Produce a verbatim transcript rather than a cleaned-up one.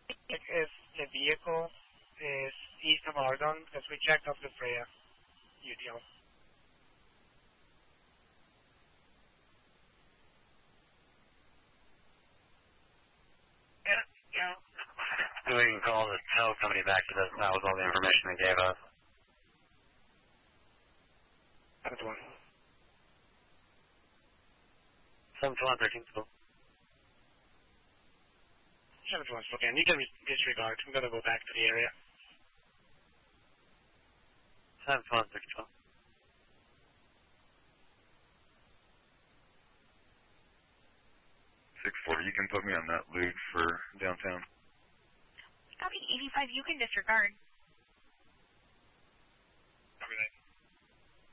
If the vehicle is east of Argonne, because we checked off the Freya U T L. Yeah, yeah. We can call the tow company back to this. That was all the information they gave us. That's one. seven two one, thirteen still. seven two one still can. You can disregard. I'm going to go back to the area. seven two one, thirteen twelve. six forty, you can put me on that lead for downtown. Copy eighty-five, you can disregard.